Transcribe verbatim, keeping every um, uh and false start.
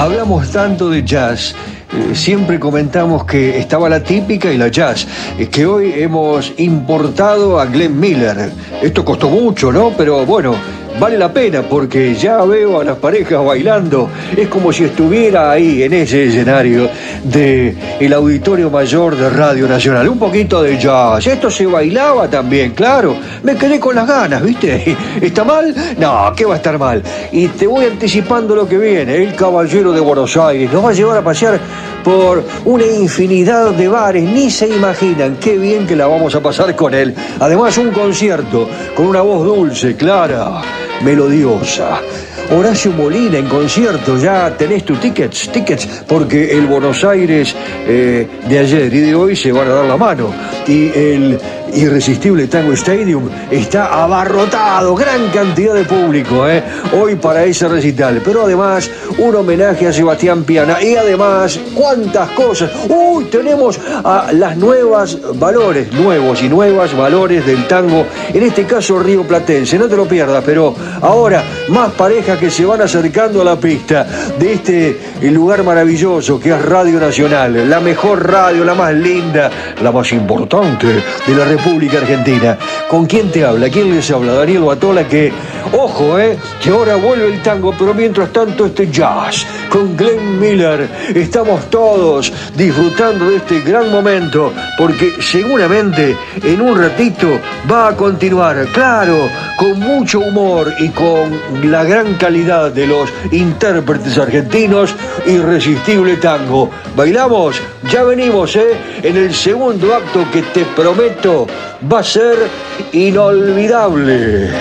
hablamos tanto de jazz, eh, siempre comentamos que estaba la típica y la jazz, eh, que hoy hemos importado a Glenn Miller. Esto costó mucho, ¿no? Pero bueno, vale la pena porque ya veo a las parejas bailando. Es como si estuviera ahí en ese escenario del Auditorio Mayor de Radio Nacional. Un poquito de jazz. Esto se bailaba también, claro. Me quedé con las ganas, ¿viste? ¿Está mal? No, ¿qué va a estar mal? Y te voy anticipando lo que viene. El Caballero de Buenos Aires nos va a llevar a pasear por una infinidad de bares. Ni se imaginan qué bien que la vamos a pasar con él. Además, un concierto con una voz dulce, clara, melodiosa. Horacio Molina en concierto, ya tenés tus tickets, tickets, porque el Buenos Aires eh, de ayer y de hoy se van a dar la mano. Y el irresistible Tango Stadium está abarrotado, gran cantidad de público, ¿eh? Hoy para ese recital. Pero además, un homenaje a Sebastián Piana. Y además, ¿cuántas cosas? Uy, tenemos a las nuevas valores, nuevos y nuevas valores del tango, en este caso rioplatense. No te lo pierdas, pero ahora más parejas que se van acercando a la pista de este lugar maravilloso que es Radio Nacional, la mejor radio, la más linda, la más importante de la República Argentina. ¿Con quién te habla? ¿Quién les habla? Daniel Batola, que, ojo, eh, que ahora vuelve el tango, pero mientras tanto este jazz con Glenn Miller. Estamos todos disfrutando de este gran momento, porque seguramente en un ratito va a continuar, claro, con mucho humor y con la gran calidad de los intérpretes argentinos, Irresistible Tango. ¿Bailamos? Ya venimos, ¿eh? En el segundo acto que te prometo va a ser inolvidable.